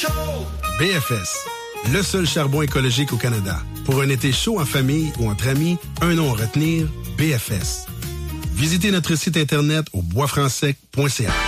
BFS, le seul charbon écologique au Canada. Pour un été chaud en famille ou entre amis, un nom à retenir, BFS. Visitez notre site internet au boisfrancsec.ca.